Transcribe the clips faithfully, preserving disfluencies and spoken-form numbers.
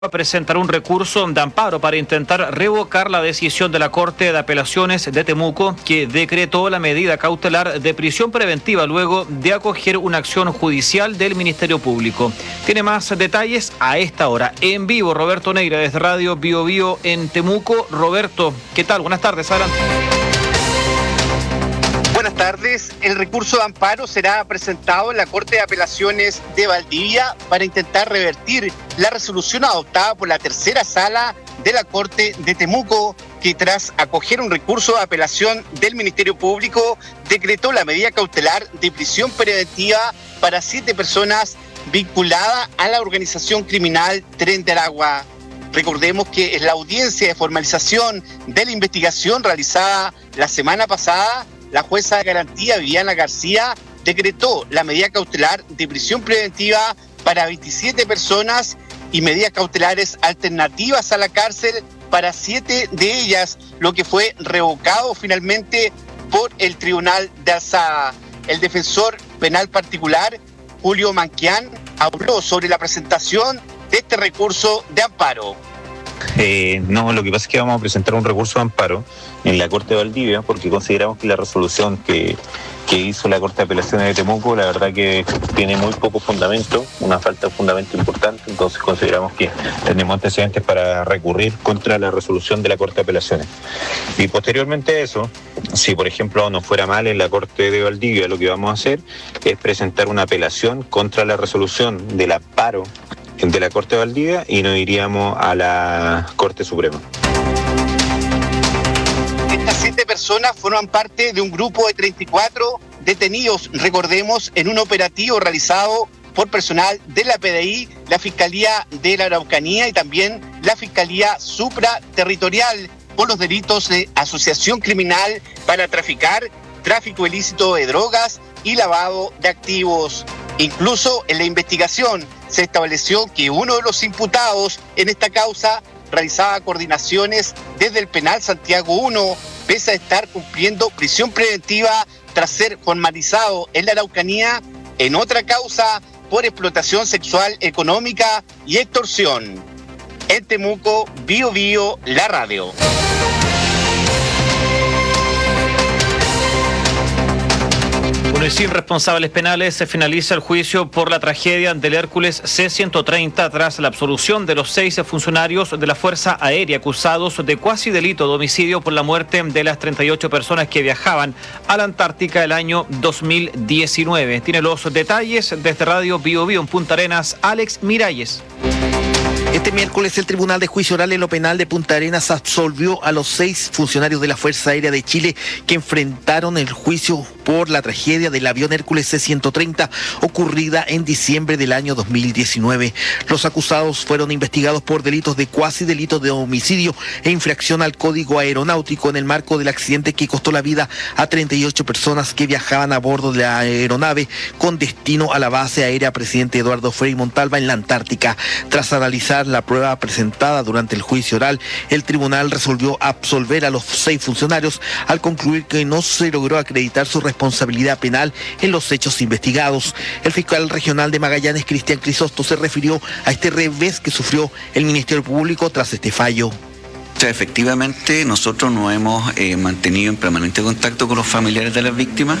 presentar un recurso de amparo para intentar revocar la decisión de la Corte de Apelaciones de Temuco, que decretó la medida cautelar de prisión preventiva luego de acoger una acción judicial del Ministerio Público. Tiene más detalles a esta hora. En vivo, Roberto Neira, desde Radio Bio Bio en Temuco. Roberto, ¿qué tal? Buenas tardes, adelante. Buenas tardes. El recurso de amparo será presentado en la Corte de Apelaciones de Valdivia para intentar revertir la resolución adoptada por la tercera sala de la Corte de Temuco, que tras acoger un recurso de apelación del Ministerio Público decretó la medida cautelar de prisión preventiva para siete personas vinculadas a la organización criminal Tren de Aragua. Recordemos que en la audiencia de formalización de la investigación realizada la semana pasada, la jueza de garantía Viviana García decretó la medida cautelar de prisión preventiva para veintisiete personas y medidas cautelares alternativas a la cárcel para siete de ellas, lo que fue revocado finalmente por el Tribunal de Alzada. El defensor penal particular, Julio Manquián, habló sobre la presentación de este recurso de amparo. Eh, no, lo que pasa es que vamos a presentar un recurso de amparo en la Corte de Valdivia porque consideramos que la resolución que, que hizo la Corte de Apelaciones de Temuco, la verdad que tiene muy poco fundamento, una falta de fundamento importante, entonces consideramos que tenemos antecedentes para recurrir contra la resolución de la Corte de Apelaciones. Y posteriormente a eso, si por ejemplo nos fuera mal en la Corte de Valdivia, lo que vamos a hacer es presentar una apelación contra la resolución del amparo de la Corte de Valdivia y nos iríamos a la Corte Suprema. Estas siete personas forman parte de un grupo de treinta y cuatro detenidos, recordemos, en un operativo realizado por personal de la P D I, la Fiscalía de la Araucanía y también la Fiscalía Supraterritorial por los delitos de asociación criminal para traficar, tráfico ilícito de drogas y lavado de activos. Incluso en la investigación se estableció que uno de los imputados en esta causa realizaba coordinaciones desde el penal Santiago uno, pese a estar cumpliendo prisión preventiva tras ser formalizado en la Araucanía en otra causa por explotación sexual económica y extorsión. En Temuco, Bio Bio, la radio. Bueno, y sin responsables penales se finaliza el juicio por la tragedia del Hércules C ciento treinta tras la absolución de los seis funcionarios de la Fuerza Aérea acusados de cuasi delito de homicidio por la muerte de las treinta y ocho personas que viajaban a la Antártica el año dos mil diecinueve. Tiene los detalles desde Radio Bio Bio en Punta Arenas, Alex Miralles. Este miércoles el Tribunal de Juicio Oral en lo Penal de Punta Arenas absolvió a los seis funcionarios de la Fuerza Aérea de Chile que enfrentaron el juicio por la tragedia del avión Hércules C ciento treinta ocurrida en diciembre del año dos mil diecinueve. Los acusados fueron investigados por delitos de cuasi delito de homicidio e infracción al Código Aeronáutico en el marco del accidente que costó la vida a treinta y ocho personas que viajaban a bordo de la aeronave con destino a la base aérea Presidente Eduardo Frei Montalva en la Antártica. Tras analizar la prueba presentada durante el juicio oral, el tribunal resolvió absolver a los seis funcionarios al concluir que no se logró acreditar su responsabilidad penal en los hechos investigados. El fiscal regional de Magallanes, Cristian Crisosto, se refirió a este revés que sufrió el Ministerio Público tras este fallo. O sea, efectivamente, nosotros nos hemos eh, mantenido en permanente contacto con los familiares de las víctimas.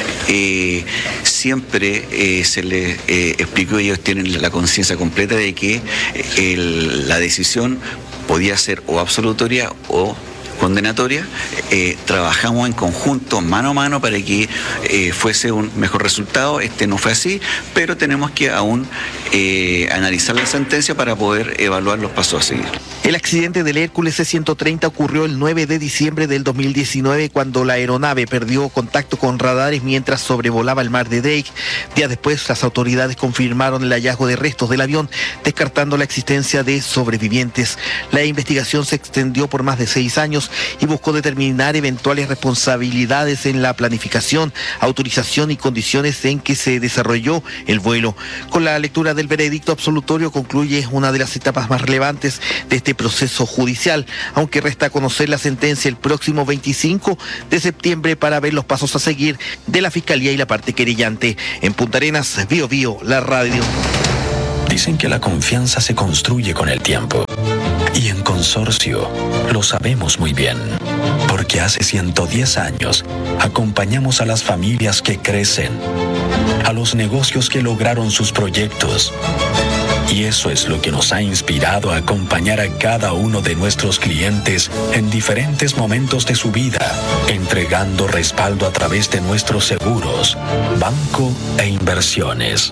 Eh, siempre eh, se les eh, explicó, y ellos tienen la conciencia completa de que eh, el, la decisión podía ser o absolutoria o condenatoria. Eh, trabajamos en conjunto, mano a mano, para que eh, fuese un mejor resultado. Este no fue así, pero tenemos que aún eh, analizar la sentencia para poder evaluar los pasos a seguir. El accidente del Hércules C ciento treinta ocurrió el nueve de diciembre del dos mil diecinueve cuando la aeronave perdió contacto con radares mientras sobrevolaba el mar de Drake. Días después, las autoridades confirmaron el hallazgo de restos del avión, descartando la existencia de sobrevivientes. La investigación se extendió por más de seis años y buscó determinar eventuales responsabilidades en la planificación, autorización y condiciones en que se desarrolló el vuelo. Con la lectura del veredicto absolutorio concluye una de las etapas más relevantes de este proceso judicial, aunque resta conocer la sentencia el próximo veinticinco de septiembre para ver los pasos a seguir de la Fiscalía y la parte querellante. En Punta Arenas, Bio Bio, la radio. Dicen que la confianza se construye con el tiempo. Y en Consorcio lo sabemos muy bien, porque hace ciento diez años acompañamos a las familias que crecen, a los negocios que lograron sus proyectos. Y eso es lo que nos ha inspirado a acompañar a cada uno de nuestros clientes en diferentes momentos de su vida, entregando respaldo a través de nuestros seguros, banco e inversiones.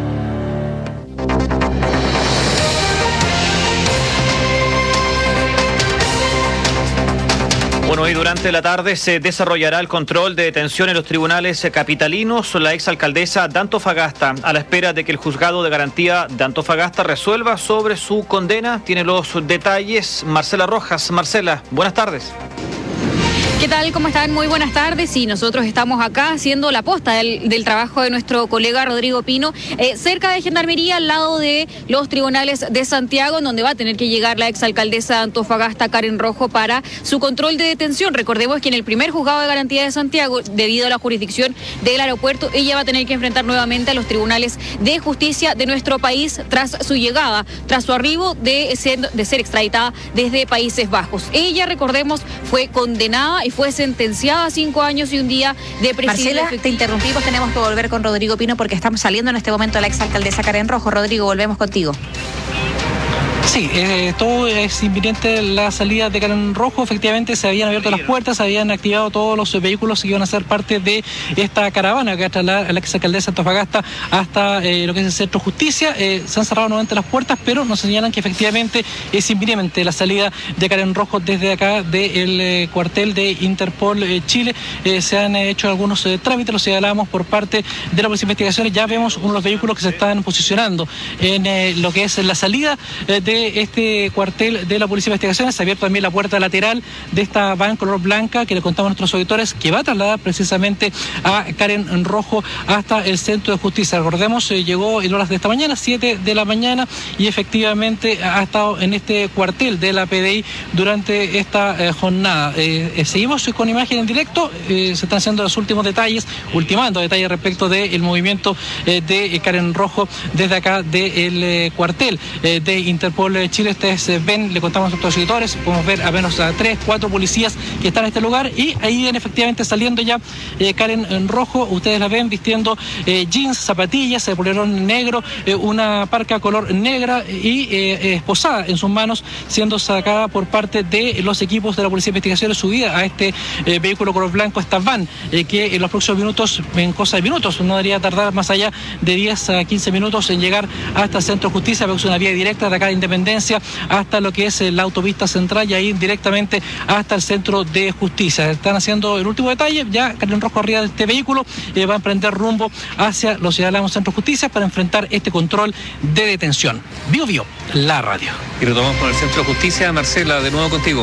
Bueno, hoy durante la tarde se desarrollará el control de detención en los tribunales capitalinos. La exalcaldesa de Antofagasta, a la espera de que el juzgado de garantía de Antofagasta resuelva sobre su condena, tiene los detalles Marcela Rojas. Marcela, buenas tardes. ¿Qué tal? ¿Cómo están? Muy buenas tardes. Sí, nosotros estamos acá haciendo la posta del, del trabajo de nuestro colega Rodrigo Pino, eh, cerca de Gendarmería, al lado de los tribunales de Santiago, en donde va a tener que llegar la exalcaldesa de Antofagasta, Karen Rojo, para su control de detención. Recordemos que en el primer juzgado de garantía de Santiago, debido a la jurisdicción del aeropuerto, ella va a tener que enfrentar nuevamente a los tribunales de justicia de nuestro país tras su llegada, tras su arribo de ser, de ser extraditada desde Países Bajos. Ella, recordemos, fue condenada y fue sentenciada a cinco años y un día de prisión. Marcela, te interrumpimos, tenemos que volver con Rodrigo Pino porque estamos saliendo en este momento la exalcaldesa Karen Rojo. Rodrigo, volvemos contigo. Sí, eh, todo es inminente la salida de Karen Rojo. Efectivamente se habían abierto las puertas, se habían activado todos los vehículos que iban a ser parte de esta caravana que va a trasladar a la exalcaldesa Antofagasta hasta eh, lo que es el Centro Justicia. Eh, se han cerrado nuevamente las puertas, pero nos señalan que efectivamente es inminente la salida de Karen Rojo desde acá del eh, cuartel de Interpol eh, Chile. Eh, se han eh, hecho algunos eh, trámites, los señalamos por parte de la Policía de Investigaciones. Ya vemos uno de los vehículos que se están posicionando en eh, lo que es la salida eh, de este cuartel de la Policía de Investigaciones. Se ha abierto también la puerta lateral de esta van color blanca que le contamos a nuestros auditores, que va a trasladar precisamente a Karen Rojo hasta el Centro de Justicia. Recordemos, eh, llegó en horas de esta mañana, siete de la mañana, y efectivamente ha estado en este cuartel de la P D I durante esta eh, jornada. Eh, eh, seguimos con imagen en directo, eh, se están haciendo los últimos detalles, ultimando detalles respecto del movimiento eh, de eh, Karen Rojo desde acá del eh, cuartel eh, de Interpol Chile. Ustedes eh, ven, le contamos a nuestros seguidores, podemos ver a menos a tres, cuatro policías que están en este lugar, y ahí viene efectivamente saliendo ya eh, Karen Rojo. Ustedes la ven vistiendo eh, jeans, zapatillas, eh, polerón negro, eh, una parca color negra y eh, esposada en sus manos, siendo sacada por parte de los equipos de la Policía de Investigaciones, subida a este eh, vehículo color blanco, esta van, eh, que en los próximos minutos, en cosa de minutos, no debería tardar más allá de diez a quince minutos en llegar hasta el Centro de Justicia, porque es una vía directa de acá de Independencia hasta lo que es la autopista central y ahí directamente hasta el Centro de Justicia. Están haciendo el último detalle, ya Karen Rojo arriba de este vehículo eh, va a emprender rumbo hacia los ciudadanos Centro de Justicia para enfrentar este control de detención. Bio Bio, la radio. Y retomamos con el Centro de Justicia. Marcela, de nuevo contigo.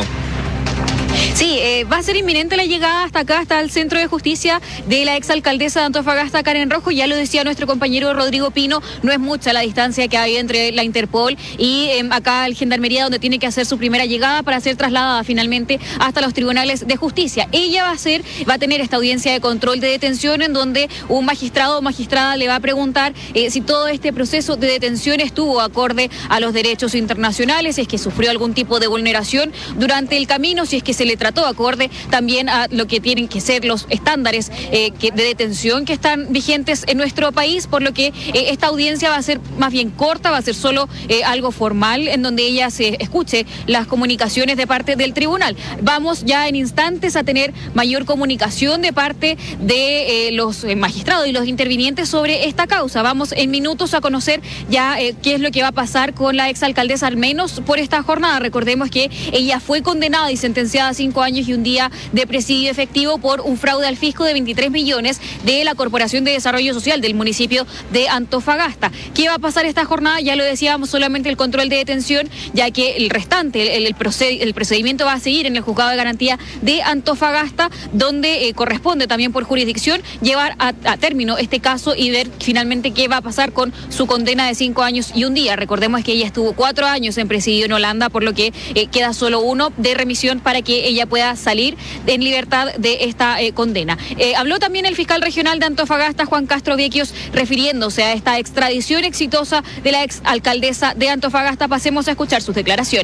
Sí, eh, va a ser inminente la llegada hasta acá, hasta el Centro de Justicia, de la exalcaldesa de Antofagasta, Karen Rojo. Ya lo decía nuestro compañero Rodrigo Pino, no es mucha la distancia que hay entre la Interpol y eh, acá el Gendarmería, donde tiene que hacer su primera llegada para ser trasladada finalmente hasta los tribunales de justicia. Ella va a ser, va a tener esta audiencia de control de detención, en donde un magistrado o magistrada le va a preguntar eh, si todo este proceso de detención estuvo acorde a los derechos internacionales, si es que sufrió algún tipo de vulneración durante el camino, si es que se le trató acorde también a lo que tienen que ser los estándares eh, que, de detención que están vigentes en nuestro país, por lo que eh, esta audiencia va a ser más bien corta, va a ser solo eh, algo formal, en donde ella se escuche las comunicaciones de parte del tribunal. Vamos ya en instantes a tener mayor comunicación de parte de eh, los eh, magistrados y los intervinientes sobre esta causa. Vamos en minutos a conocer ya eh, qué es lo que va a pasar con la exalcaldesa, al menos por esta jornada. Recordemos que ella fue condenada y sentenciada a cinco años y un día de presidio efectivo por un fraude al fisco de veintitrés millones de la Corporación de Desarrollo Social del municipio de Antofagasta. ¿Qué va a pasar esta jornada? Ya lo decíamos, solamente el control de detención, ya que el restante, el, el, proced, el procedimiento va a seguir en el juzgado de garantía de Antofagasta, donde eh, corresponde también por jurisdicción llevar a, a término este caso y ver finalmente qué va a pasar con su condena de cinco años y un día. Recordemos que ella estuvo cuatro años en presidio en Holanda, por lo que eh, queda solo uno de remisión para que ella ella pueda salir en libertad de esta eh, condena. Eh, habló también el fiscal regional de Antofagasta, Juan Castro Viequios, refiriéndose a esta extradición exitosa de la ex alcaldesa de Antofagasta. Pasemos a escuchar sus declaraciones.